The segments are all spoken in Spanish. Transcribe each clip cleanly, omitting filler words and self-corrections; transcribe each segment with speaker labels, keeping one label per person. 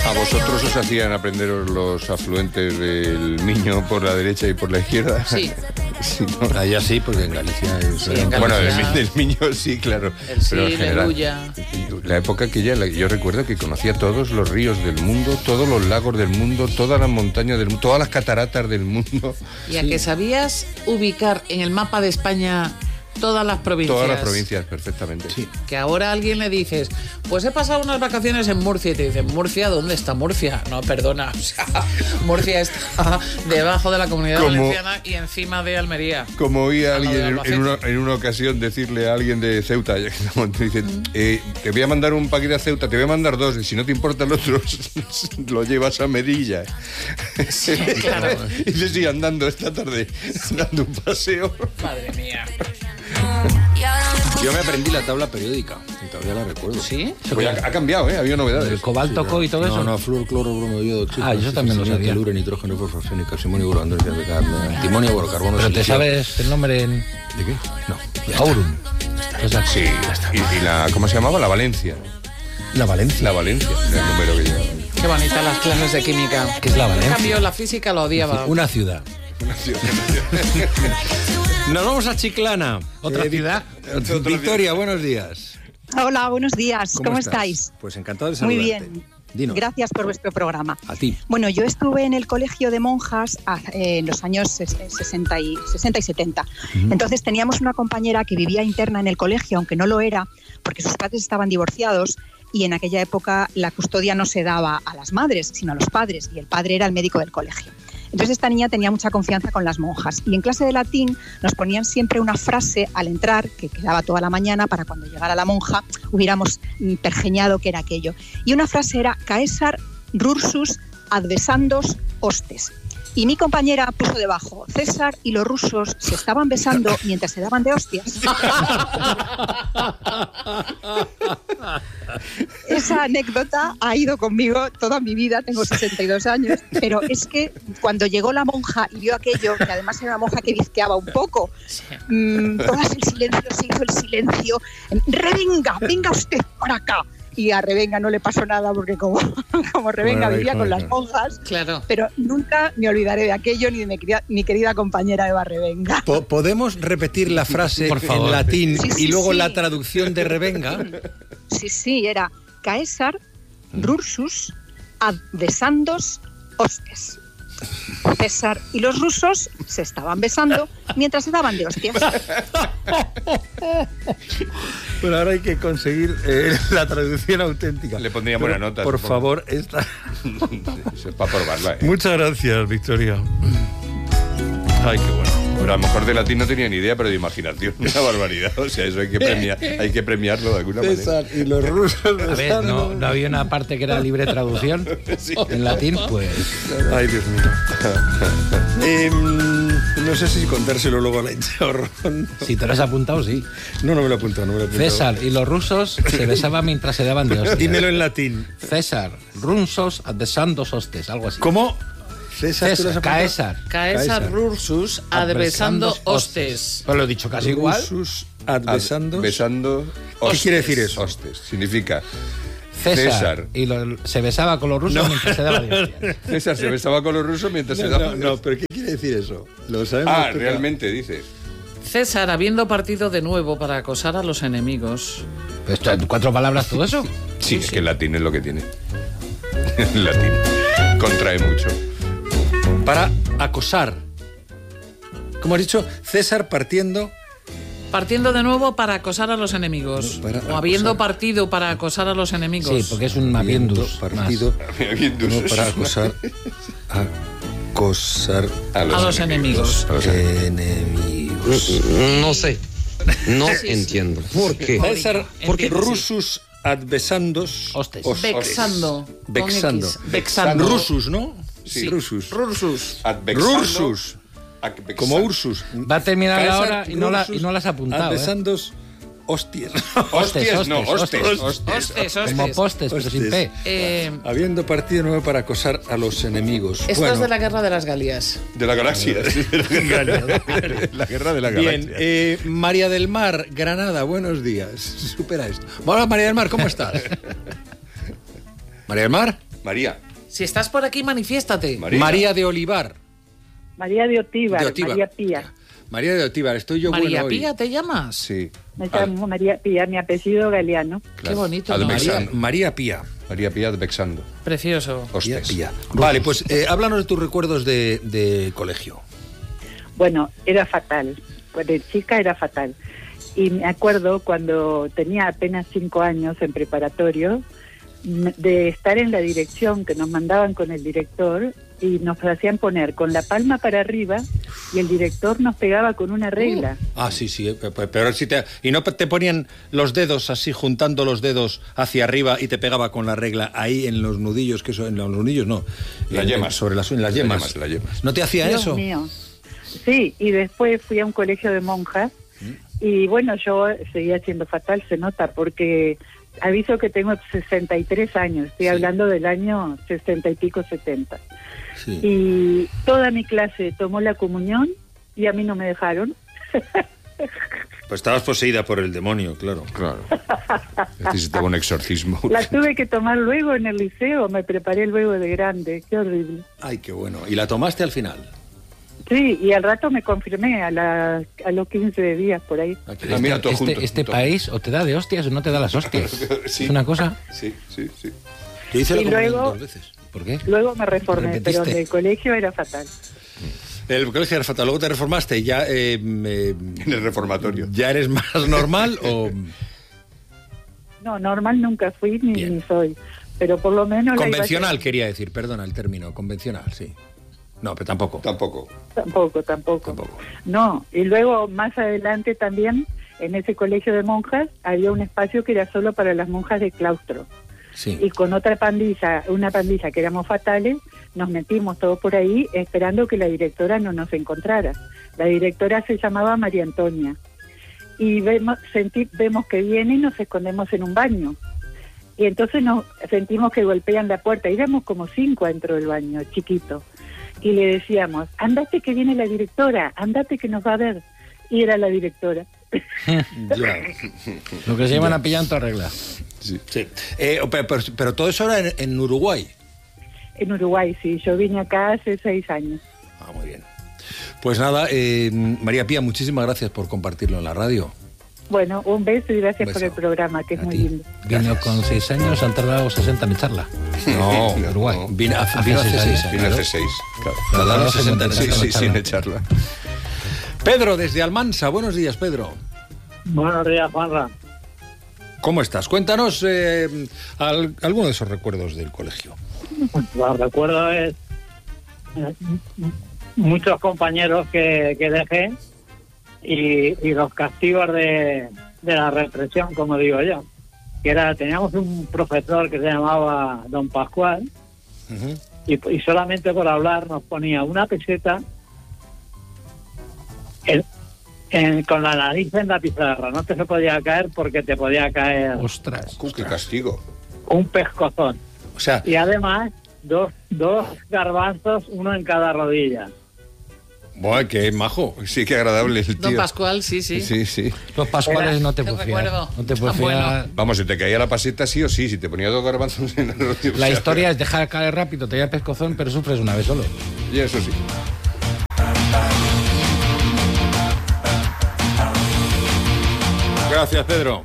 Speaker 1: ¿A vosotros os hacían aprenderos los afluentes del Miño por la derecha y por la izquierda?
Speaker 2: Sí.
Speaker 1: Sí, ¿no?
Speaker 3: Allá sí, porque en Galicia es...
Speaker 2: Sí, en Galicia.
Speaker 1: Bueno, del Miño sí, claro.
Speaker 2: El sí,
Speaker 1: pero en
Speaker 2: el
Speaker 1: general,
Speaker 2: Ulla.
Speaker 1: la época que yo recuerdo que conocía todos los ríos del mundo, todos los lagos del mundo, todas las montañas del mundo, todas las cataratas del mundo.
Speaker 2: Y a que sabías ubicar en el mapa de España todas las provincias.
Speaker 1: Todas las provincias, perfectamente.
Speaker 3: Sí.
Speaker 2: Que ahora a alguien le dices, pues he pasado unas vacaciones en Murcia, y te dicen, ¿Murcia? ¿Dónde está Murcia? No, perdona, o sea, Murcia está debajo de la Comunidad Valenciana y encima de Almería.
Speaker 1: Como oí a alguien
Speaker 2: Albacete.
Speaker 1: en una ocasión decirle a alguien de Ceuta, ya que estamos, dice, te voy a mandar un paquete a Ceuta, te voy a mandar dos, y si no te importa el otro, lo llevas a Melilla.
Speaker 2: Sí, claro.
Speaker 1: Y dice, sí, andando esta tarde, dando un paseo.
Speaker 2: Madre mía.
Speaker 3: Yo me aprendí la tabla periódica, y todavía la recuerdo.
Speaker 2: ¿Sí?
Speaker 1: Pues ha cambiado, había novedades.
Speaker 4: ¿El cobalto, co y todo eso?
Speaker 3: No, flúor, cloro, bromo, yodo, oxígeno.
Speaker 4: Ah, yo también lo sabía.
Speaker 3: Teluro, nitrógeno, fosforo, carbono, boro, antimonio, boro, carbono.
Speaker 4: Pero te
Speaker 3: silicio.
Speaker 4: sabes el nombre en...
Speaker 3: ¿De qué? No.
Speaker 4: Aurum.
Speaker 1: Sí, y la, ¿cómo se llamaba? La Valencia.
Speaker 3: La Valencia.
Speaker 1: La Valencia, el número que llevaba.
Speaker 2: Qué bonitas las clases de química.
Speaker 4: ¿Qué es la
Speaker 2: En
Speaker 4: Valencia?
Speaker 2: cambio, la física lo odiaba.
Speaker 4: Una ciudad.
Speaker 3: Nos vamos a Chiclana.
Speaker 4: ¿Otra ciudad?
Speaker 3: Victoria, buenos días.
Speaker 5: Hola, buenos días. ¿Cómo estáis?
Speaker 3: Pues encantado de
Speaker 5: Muy
Speaker 3: saludarte.
Speaker 5: bien.
Speaker 3: Dinos.
Speaker 5: Gracias por vuestro programa.
Speaker 3: A ti.
Speaker 5: Bueno, yo estuve en el colegio de monjas en los años 60 y 70. Entonces teníamos una compañera que vivía interna en el colegio, aunque no lo era, porque sus padres estaban divorciados y en aquella época la custodia no se daba a las madres, sino a los padres, y el padre era el médico del colegio. Entonces esta niña tenía mucha confianza con las monjas y en clase de latín nos ponían siempre una frase al entrar que quedaba toda la mañana para cuando llegara la monja hubiéramos pergeñado qué era aquello. Y una frase era Caesar rursus advesandos hostes. Y mi compañera puso debajo, César y los rusos se estaban besando mientras se daban de hostias. Esa anécdota ha ido conmigo toda mi vida, tengo 62 años, pero es que cuando llegó la monja y vio aquello, que además era una monja que bizqueaba un poco, todas el silencio, se hizo el silencio, Revenga, venga usted para acá. Y a Revenga no le pasó nada porque como Revenga vivía con las monjas,
Speaker 2: Claro.
Speaker 5: pero nunca me olvidaré de aquello ni de mi querida compañera Eva Revenga.
Speaker 3: ¿Podemos repetir la frase
Speaker 4: Por favor.
Speaker 3: en latín
Speaker 5: Sí,
Speaker 3: y luego
Speaker 5: sí.
Speaker 3: la traducción de Revenga?
Speaker 5: Sí, era Caesar rursus advesandos hostes. César y los rusos se estaban besando mientras se daban de hostias.
Speaker 3: Bueno, ahora hay que conseguir la traducción auténtica.
Speaker 1: Le pondría
Speaker 3: Pero,
Speaker 1: buena nota,
Speaker 3: por
Speaker 1: supongo.
Speaker 3: favor, esta...
Speaker 1: Eso es para probarla,
Speaker 3: Muchas gracias, Victoria. Ay, qué bueno.
Speaker 1: Pero a lo mejor de latín no tenía ni idea, pero de imaginación, una barbaridad. O sea, eso hay que premiarlo de alguna manera.
Speaker 3: César y los rusos
Speaker 4: A ver,
Speaker 3: besando.
Speaker 4: no había una parte que era libre traducción en latín, pues...
Speaker 3: Ay, Dios mío. No sé si contárselo luego a la hinchahorrón.
Speaker 4: Si te lo has apuntado, sí.
Speaker 3: No me lo he apuntado,
Speaker 4: César y los rusos se besaban mientras se daban de hostias.
Speaker 3: Dímelo en latín.
Speaker 4: César, runsos advesandos hostes, algo así.
Speaker 3: ¿Cómo? César, ¿tú lo has apuntado?
Speaker 4: Caesar.
Speaker 2: Caesar rursus adversando hostes.
Speaker 4: Pues lo he dicho casi igual.
Speaker 3: Rusus advesandos.
Speaker 1: Besando
Speaker 3: ¿Qué quiere decir eso?
Speaker 1: Hostes. Significa
Speaker 4: César. Y se besaba con los rusos mientras se daba de hostias.
Speaker 1: César se besaba con los rusos mientras se daba...
Speaker 3: No, pero ¿qué quiere decir eso? Lo sabemos.
Speaker 1: Ah,
Speaker 3: tú,
Speaker 1: realmente, dices.
Speaker 2: César, habiendo partido de nuevo para acosar a los enemigos.
Speaker 4: ¿Esto en 4 palabras todo eso?
Speaker 1: Sí, es que el latín es lo que tiene. El latín contrae mucho.
Speaker 3: Para acosar. Como has dicho, César partiendo.
Speaker 2: Partiendo de nuevo para acosar a los enemigos.
Speaker 3: Para
Speaker 2: O habiendo
Speaker 3: acosar.
Speaker 2: partido para acosar a los enemigos.
Speaker 4: Sí, porque es un apiendus.
Speaker 3: Partido. No, para acosar. Acosar
Speaker 2: A los enemigos.
Speaker 1: A los
Speaker 3: enemigos.
Speaker 6: No sé. No
Speaker 2: Sí, sí.
Speaker 6: entiendo. ¿Por qué?
Speaker 3: César, porque
Speaker 2: Entiendo, sí.
Speaker 3: rusus advesandos.
Speaker 4: Hostes.
Speaker 2: Vexando. con
Speaker 3: Vexando.
Speaker 2: X. Vexando.
Speaker 3: Rusus, ¿no?
Speaker 1: Sí.
Speaker 3: Rusus.
Speaker 2: Rursus.
Speaker 1: Advexando,
Speaker 3: Rursus.
Speaker 1: advexando.
Speaker 3: Como Ursus.
Speaker 4: Va a terminar la
Speaker 3: Caesar,
Speaker 4: hora y no la has apuntado, ¿eh?
Speaker 3: Advesandos hostias.
Speaker 1: Hostias, no,
Speaker 4: Hostes,
Speaker 1: hostes.
Speaker 4: Como postes, pero sin P.
Speaker 3: Habiendo partido nuevo para acosar a los enemigos.
Speaker 2: Esto
Speaker 3: Bueno,
Speaker 2: es de la Guerra de las Galias.
Speaker 1: De la galaxia. Sí, de la guerra de la galaxia.
Speaker 3: bien. María del Mar, Granada, buenos días. Supera esto. Hola, María del Mar, ¿cómo estás? María del Mar.
Speaker 1: María.
Speaker 2: Si estás por aquí, manifiéstate.
Speaker 1: María
Speaker 4: de Olivar.
Speaker 7: María de Otívar, María Pía.
Speaker 1: María de Otívar, estoy yo
Speaker 2: María
Speaker 1: bueno
Speaker 2: Pía,
Speaker 1: hoy.
Speaker 2: ¿te llamas?
Speaker 1: Sí.
Speaker 7: Me llamo María Pía, mi apellido Galeano.
Speaker 1: Claro.
Speaker 2: Qué bonito.
Speaker 4: María Pía.
Speaker 1: María Pía de Bexando.
Speaker 2: Precioso.
Speaker 1: Hostias.
Speaker 4: Pía. Vale, pues háblanos de tus recuerdos de colegio.
Speaker 7: Bueno, era fatal. Pues de chica era fatal. Y me acuerdo cuando tenía apenas 5 años en preparatorio, de estar en la dirección, que nos mandaban con el director y nos hacían poner con la palma para arriba y el director nos pegaba con una regla.
Speaker 4: Sí, pero si y no te ponían los dedos así, juntando los dedos hacia arriba y te pegaba con la regla ahí en los nudillos, que eso, en los nudillos no.
Speaker 1: Las yemas.
Speaker 4: Sobre las yemas.
Speaker 1: Las yemas.
Speaker 4: ¿No te hacía
Speaker 7: Dios
Speaker 4: eso?
Speaker 7: mío. Sí, y después fui a un colegio de monjas y bueno, yo seguía siendo fatal, se nota, porque aviso que tengo 63 años, estoy hablando del año 60 y pico, 70.
Speaker 4: Sí.
Speaker 7: Y toda mi clase tomó la comunión y a mí no me dejaron.
Speaker 4: Pues estabas poseída por el demonio, claro.
Speaker 1: Claro. Necesitaba un exorcismo.
Speaker 7: La tuve que tomar luego en el liceo, me preparé luego de grande, qué horrible.
Speaker 4: Ay, qué bueno. ¿Y la tomaste al final?
Speaker 7: Sí, y al rato me confirmé a los 15 días por ahí.
Speaker 1: Mira, todo junto,
Speaker 4: este
Speaker 1: todo.
Speaker 4: país o te da de hostias o no te da las hostias.
Speaker 1: Sí.
Speaker 4: Es una cosa.
Speaker 1: Sí.
Speaker 4: Yo hice la
Speaker 7: Y
Speaker 4: comunión
Speaker 7: luego-
Speaker 4: 2 veces. ¿Por qué?
Speaker 7: Luego me reformé,
Speaker 4: ¿Repetiste?
Speaker 7: pero en el colegio era fatal.
Speaker 4: El colegio era fatal. Luego te reformaste y ya...
Speaker 1: En el reformatorio.
Speaker 4: ¿Ya eres más normal o...?
Speaker 7: No, normal nunca fui
Speaker 4: Bien.
Speaker 7: ni soy, pero por lo menos... la iba
Speaker 4: Convencional,
Speaker 7: a-
Speaker 4: quería decir, perdona el término, convencional, sí. No, pero tampoco.
Speaker 1: Tampoco.
Speaker 7: Tampoco. No, y luego más adelante también, en ese colegio de monjas, había un espacio que era solo para las monjas de claustro.
Speaker 4: Sí.
Speaker 7: Y con otra pandilla, una pandilla que éramos fatales, nos metimos todos por ahí esperando que la directora no nos encontrara. La directora se llamaba María Antonia. Y vemos que viene y nos escondemos en un baño. Y entonces nos sentimos que golpean la puerta. Éramos como 5 dentro del baño, chiquito. Y le decíamos, andate que viene la directora, andate que nos va a ver. Y era la directora.
Speaker 4: Ya.
Speaker 3: Lo que se llaman a pillar en toda regla.
Speaker 4: Sí. Pero todo eso era en Uruguay.
Speaker 7: En Uruguay, sí. Yo vine acá hace 6 años.
Speaker 4: Ah, muy bien. Pues nada, María Pía, muchísimas gracias por compartirlo en la radio.
Speaker 7: Bueno, un beso y gracias
Speaker 4: Beso.
Speaker 7: por el programa, que es
Speaker 4: A
Speaker 7: muy
Speaker 4: ti.
Speaker 7: lindo.
Speaker 3: Vino con 6 años, han tardado 60 en echarla.
Speaker 4: No,
Speaker 3: Uruguay.
Speaker 4: Vino hace 6 años.
Speaker 1: Vine hace 6. Claro.
Speaker 4: Tardaron 60 en
Speaker 1: Sí,
Speaker 4: echarla.
Speaker 1: sin echarla.
Speaker 4: Pedro, desde Almansa. Buenos días, Pedro.
Speaker 8: Buenos días, Juanra.
Speaker 4: ¿Cómo estás? Cuéntanos alguno de esos recuerdos del colegio.
Speaker 8: Los recuerdos muchos compañeros que dejé y los castigos de la represión, como digo yo. Teníamos un profesor que se llamaba Don Pascual
Speaker 4: Ujú.
Speaker 8: y solamente por hablar nos ponía una peseta con la nariz en la pizarra. No te se podía caer porque te podía caer
Speaker 3: Ostras.
Speaker 1: Qué castigo.
Speaker 8: un pescozón.
Speaker 4: O sea,
Speaker 8: Y además, dos garbanzos, uno en cada rodilla.
Speaker 4: bueno, qué majo.
Speaker 1: Sí, qué agradable el tío.
Speaker 2: Don Pascual, sí.
Speaker 1: Sí.
Speaker 3: Los pascuales no te
Speaker 2: Te
Speaker 3: puedes fiar.
Speaker 2: recuerdo.
Speaker 3: No te puedes
Speaker 2: Tan bueno.
Speaker 3: fiar.
Speaker 1: Vamos, si te caía la paseta sí o sí, si te ponía 2 garbanzos en el rodillo.
Speaker 3: La historia es dejar caer rápido, te da el pescozón, pero sufres una vez solo.
Speaker 1: Y eso sí.
Speaker 4: Gracias, Pedro.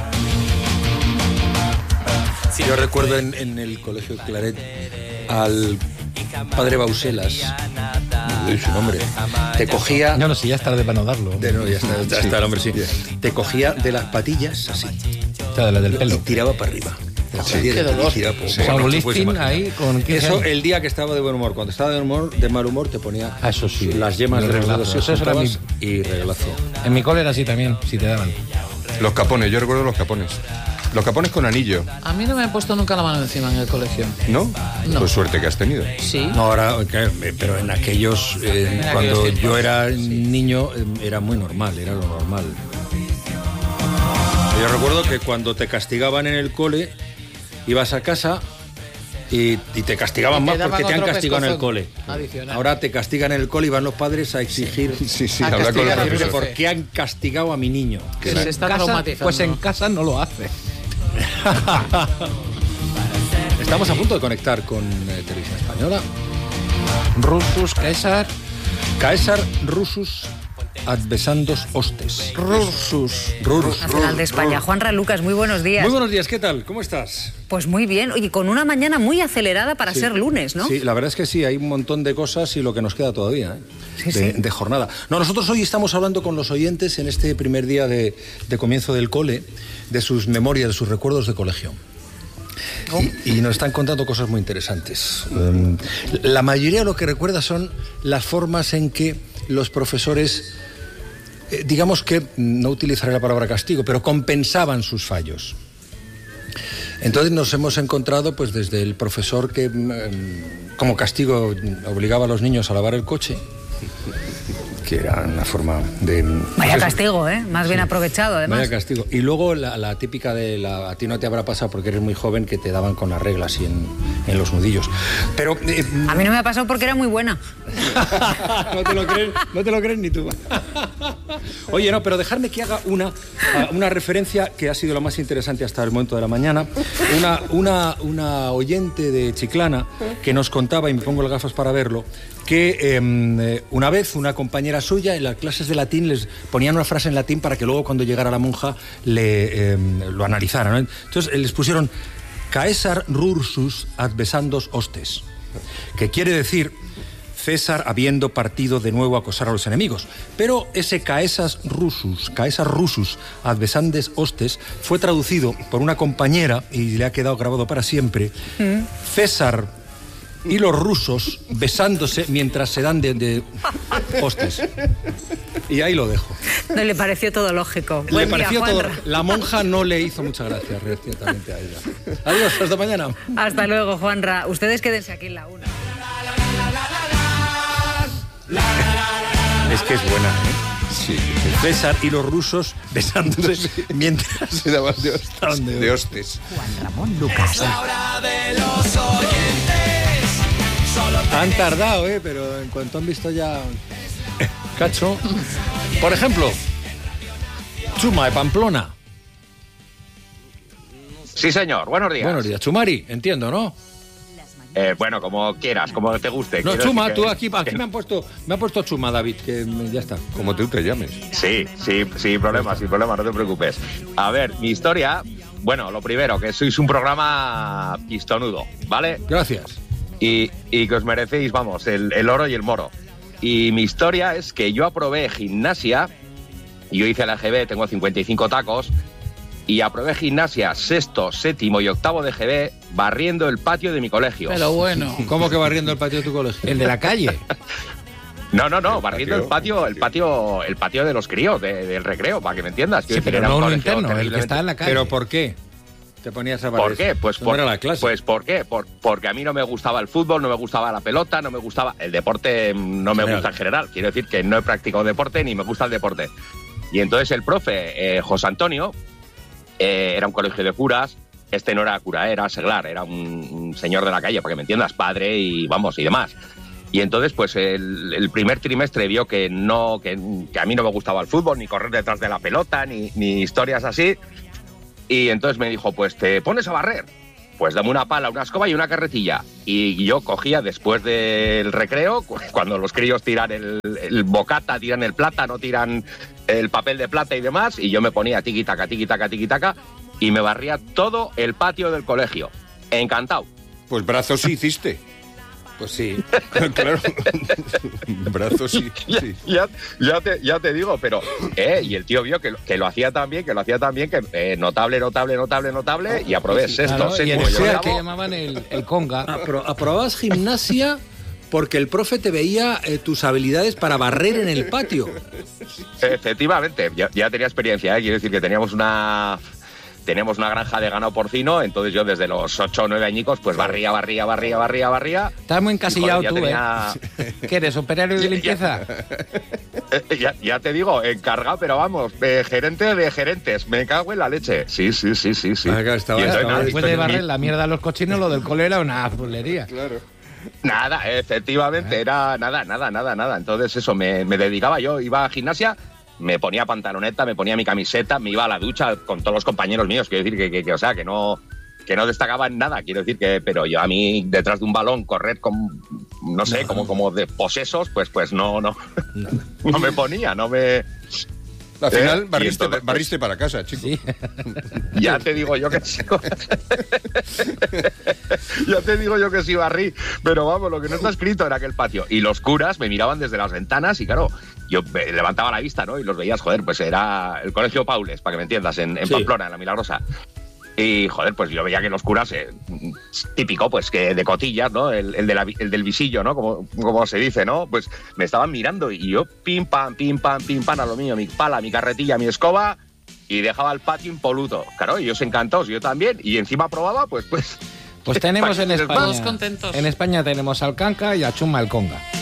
Speaker 4: Yo recuerdo en el colegio Claret al padre Bauselas, no doy su nombre, te cogía...
Speaker 3: No, ya es tarde para no darlo.
Speaker 4: Ya está el hombre, sí. Te cogía de las patillas, así,
Speaker 3: O sea, de la del
Speaker 4: y
Speaker 3: pelo.
Speaker 4: tiraba para arriba.
Speaker 2: Qué dolor.
Speaker 3: O sea, un lifting ahí con 15
Speaker 4: Eso
Speaker 3: años.
Speaker 4: el día que estaba de buen humor. Cuando estaba de mal humor te ponía
Speaker 3: Ah, eso sí.
Speaker 4: las yemas
Speaker 3: El
Speaker 4: de los
Speaker 3: reglazo.
Speaker 4: dedos
Speaker 3: Eso era
Speaker 4: juntabas y reglazo.
Speaker 3: En mi cole era así también, si te daban.
Speaker 1: Los capones, yo recuerdo los capones. Los capones con anillo,
Speaker 2: A mí no me han puesto nunca la mano encima en el colegio.
Speaker 1: ¿no?
Speaker 2: No.
Speaker 1: Pues suerte que has tenido.
Speaker 2: Sí.
Speaker 4: No, ahora, pero en aquellos, cuando
Speaker 2: aquellos
Speaker 4: yo
Speaker 2: tiempos,
Speaker 4: era niño, era muy normal, era lo normal. Yo recuerdo que cuando te castigaban en el cole, ibas a casa y te castigaban
Speaker 2: Y te
Speaker 4: más
Speaker 2: daban
Speaker 4: porque te han
Speaker 2: otro
Speaker 4: castigado en el
Speaker 2: pescozón
Speaker 4: cole.
Speaker 2: adicional.
Speaker 4: Ahora te castigan en el cole y van los padres a exigir
Speaker 1: Sí,
Speaker 2: A
Speaker 1: habla con
Speaker 2: castigar
Speaker 1: la
Speaker 2: al
Speaker 1: profesora.
Speaker 2: profe.
Speaker 4: por qué han castigado a mi niño.
Speaker 2: Que se está
Speaker 3: Casa,
Speaker 2: traumatizando.
Speaker 3: pues en casa no lo hace.
Speaker 4: Estamos a punto de conectar con Televisión Española.
Speaker 2: Rusus,
Speaker 4: Caesar Rusus advesandos hostes.
Speaker 2: Rusus.
Speaker 9: Nacional de España. Juanra Lucas, muy buenos días.
Speaker 4: Muy buenos días, ¿qué tal? ¿Cómo estás?
Speaker 9: Pues muy bien, oye, con una mañana muy acelerada para ser lunes, ¿no?
Speaker 4: Sí, la verdad es que sí, hay un montón de cosas y lo que nos queda todavía, de jornada. No, nosotros hoy estamos hablando con los oyentes en este primer día de comienzo del cole, de sus memorias, de sus recuerdos de colegio. Y nos están contando cosas muy interesantes. La mayoría de lo que recuerda son las formas en que los profesores, digamos que, no utilizaré la palabra castigo, pero compensaban sus fallos. Entonces nos hemos encontrado pues desde el profesor que como castigo obligaba a los niños a lavar el coche, que era una forma de...
Speaker 9: Vaya castigo, más bien aprovechado, además.
Speaker 4: Vaya castigo. Y luego la típica de a ti no te habrá pasado porque eres muy joven, que te daban con las reglas y en los nudillos. Pero...
Speaker 9: a mí no me ha pasado porque era muy buena.
Speaker 4: No te lo crees ni tú. Oye, no, pero dejarme que haga una referencia que ha sido la más interesante hasta el momento de la mañana. Una oyente de Chiclana que nos contaba, y me pongo las gafas para verlo, que una vez una compañera suya en las clases de latín les ponían una frase en latín para que luego cuando llegara la monja lo analizara, ¿no? Entonces les pusieron Caesar Rursus advesandos hostes, que quiere decir César habiendo partido de nuevo a acosar a los enemigos. Pero ese Caesar Rusus advesandes hostes fue traducido por una compañera y le ha quedado grabado para siempre. César y los rusos besándose mientras se dan de hostes. Y ahí lo dejo.
Speaker 9: No le pareció todo lógico.
Speaker 4: Le pareció todo. La monja no le hizo mucha gracia recientemente a ella. Adiós, hasta mañana.
Speaker 9: Hasta luego, Juanra. Ustedes quédense aquí en la 1.
Speaker 4: Es que es buena, Sí. César y los rusos besándose mientras
Speaker 1: se daban de hostes.
Speaker 9: Juan Ramón Lucas.
Speaker 4: Han tardado, pero en cuanto han visto ya cacho. Por ejemplo, Chuma de Pamplona.
Speaker 10: Sí, señor. Buenos días.
Speaker 4: Buenos días. Chumari, entiendo, ¿no?
Speaker 10: Bueno, como quieras, como te guste.
Speaker 4: No, Chuma, tú aquí me han puesto Chuma, David, que ya está.
Speaker 1: Como tú te llames.
Speaker 10: Sí, sin problema, no te preocupes. A ver, mi historia, bueno, lo primero, que sois un programa pistonudo, ¿vale?
Speaker 4: Gracias.
Speaker 10: Y que os merecéis, vamos, el oro y el moro. Y mi historia es que yo aprobé gimnasia, y yo hice la EGB, tengo 55 tacos, y aprobé gimnasia sexto, séptimo y octavo de EGB barriendo el patio de mi colegio.
Speaker 2: Pero bueno.
Speaker 4: ¿Cómo que barriendo el patio de tu colegio?
Speaker 2: ¿El de la calle?
Speaker 10: No, barriendo el patio de los críos, del recreo, para que me entiendas.
Speaker 2: Sí, pero no uno interno, el que está en la calle.
Speaker 4: ¿Pero por qué te ponías a barrer?
Speaker 10: ¿Por qué? Pues
Speaker 4: ¿Cómo era la clase?
Speaker 10: Pues ¿por qué? Porque a mí no me gustaba el fútbol, no me gustaba la pelota, no me gustaba... El deporte no me gusta en general. Quiero decir que no he practicado deporte ni me gusta el deporte. Y entonces el profe, José Antonio, era un colegio de curas. Este no era cura, era seglar, era un señor de la calle, para que me entiendas, padre y demás. Y entonces, pues el primer trimestre vio que a mí no me gustaba el fútbol, ni correr detrás de la pelota, ni historias así. Y entonces me dijo, pues te pones a barrer. Pues dame una pala, una escoba y una carretilla. Y yo cogía después del recreo, cuando los críos tiran el bocata, tiran el plátano, tiran el papel de plata y demás, y yo me ponía tiqui-taca, tiqui-taca, tiqui-taca, y me barría todo el patio del colegio. Encantado.
Speaker 1: Pues brazos sí hiciste.
Speaker 4: Pues sí.
Speaker 1: Claro. Brazos sí.
Speaker 10: Ya te digo, pero... y el tío vio que lo hacía tan bien, que notable, y aprobé sexto, séptimo.
Speaker 2: Y el que llamaban el conga.
Speaker 4: Aprobabas gimnasia porque el profe te veía tus habilidades para barrer en el patio.
Speaker 10: Efectivamente, ya tenía experiencia, quiero decir que teníamos una granja de ganado porcino, entonces yo desde los 8 o 9 añicos pues barría.
Speaker 2: Estás muy encasillado tú,
Speaker 10: tenía...
Speaker 2: ¿Qué eres, operario de limpieza?
Speaker 10: Ya te digo, encargado, pero vamos, gerente de gerentes, me cago en la leche. Sí.
Speaker 2: Después de barrer la mierda a los cochinos, lo del cole era una fulería.
Speaker 1: Claro.
Speaker 10: Nada, efectivamente, era nada. Entonces eso, me dedicaba, yo iba a gimnasia, me ponía pantaloneta, me ponía mi camiseta, me iba a la ducha con todos los compañeros míos. Quiero decir que o sea, que no que no destacaba en nada, quiero decir que, pero yo a mí detrás de un balón correr no sé, como de posesos, pues no me ponía, no me...
Speaker 1: Al final
Speaker 10: entonces,
Speaker 1: barriste para casa, chico.
Speaker 4: Sí.
Speaker 10: Ya te digo yo que sí. Ya te digo yo que sí barrí. Pero vamos, lo que no está escrito era aquel patio. Y los curas me miraban desde las ventanas y claro, yo levantaba la vista, ¿no? Y los veías, joder, pues era el Colegio Paules, para que me entiendas, en Pamplona, en La Milagrosa. Y, joder, pues yo veía que los curas, típico, pues que de cotillas, ¿no? El del visillo, ¿no? Como se dice, ¿no? Pues me estaban mirando y yo pim, pam, a lo mío, mi pala, mi carretilla, mi escoba y dejaba el patio impoluto. Claro, ellos encantados, yo también. Y encima probaba, pues
Speaker 11: tenemos en España...
Speaker 2: Todos contentos.
Speaker 11: En España tenemos al Canca y a Chuma el Conga.